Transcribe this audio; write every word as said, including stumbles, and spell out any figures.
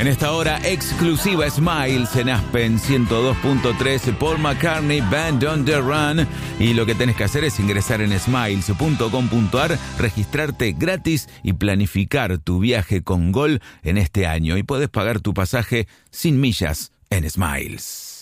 En esta hora exclusiva Smiles en Aspen ciento dos punto tres, Paul McCartney, Band on the Run. Y lo que tenés que hacer es ingresar en smiles punto com punto a r, registrarte gratis y planificar tu viaje con Gol en este año. Y podés pagar tu pasaje sin millas en Smiles.